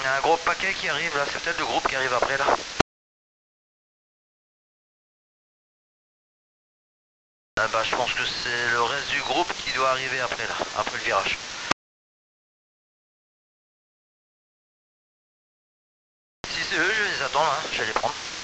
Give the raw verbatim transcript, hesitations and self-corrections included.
Il y a un gros paquet qui arrive là, c'est peut-être le groupe qui arrive après là. Ah bah je pense que c'est le reste du groupe qui doit arriver après là, après le virage. Si c'est eux, je vais les attendre, hein. Je vais les prendre.